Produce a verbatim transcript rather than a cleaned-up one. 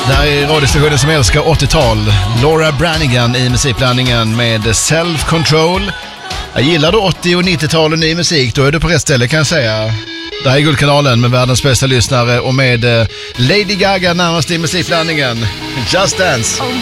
Det här är radiostationen som älskar åttiotal. Laura Branigan i musikblandningen med Self Control. Jag gillar du åttio- och nittiotal och ny musik, då är du på rätt ställe kan jag säga. Det här är Guldkanalen med världens bästa lyssnare och med Lady Gaga närmast i musikblandningen. Just Dance.